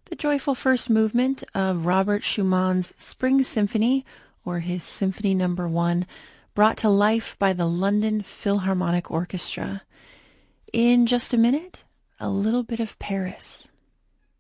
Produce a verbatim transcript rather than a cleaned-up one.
the joyful first movement of Robert Schumann's Spring Symphony, or his Symphony Number One, brought to life by the London Philharmonic Orchestra. In just a minute, a little bit of Paris.